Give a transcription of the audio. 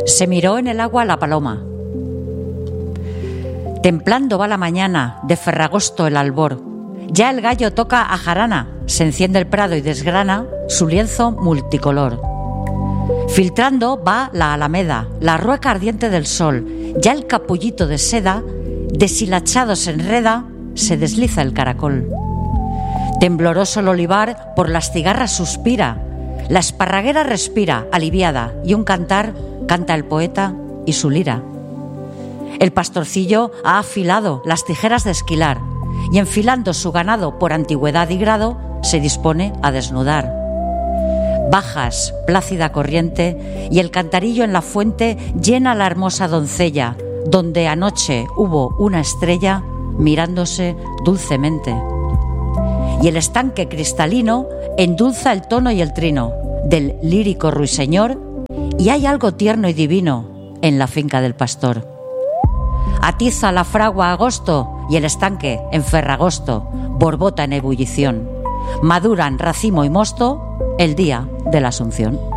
Se miró en el agua la paloma. Templando va la mañana, de ferragosto el albor. Ya el gallo toca a jarana, se enciende el prado y desgrana su lienzo multicolor. Filtrando va la alameda, la rueca ardiente del sol. Ya el capullito de seda, deshilachado se enreda, se desliza el caracol. Tembloroso el olivar por las cigarras suspira, la esparraguera respira, aliviada, y un cantar canta el poeta y su lira. El pastorcillo ha afilado las tijeras de esquilar y enfilando su ganado por antigüedad y grado se dispone a desnudar. Bajas, plácida corriente, y el cantarillo en la fuente llena la hermosa doncella, donde anoche hubo una estrella mirándose dulcemente. Y el estanque cristalino endulza el tono y el trino del lírico ruiseñor, y hay algo tierno y divino en la finca del pastor. Atiza la fragua agosto y el estanque en ferragosto borbota en ebullición. Maduran racimo y mosto el día de la Asunción.